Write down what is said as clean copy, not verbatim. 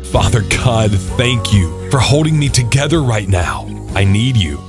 Father God, thank you for holding me together right now. I need you.